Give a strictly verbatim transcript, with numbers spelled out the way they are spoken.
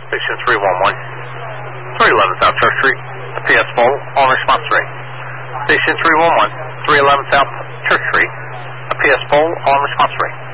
Station three one one, three eleven South Church Street, a P S pole on response rate. Station three one one, three eleven South Church Street, a P S pole on response rate.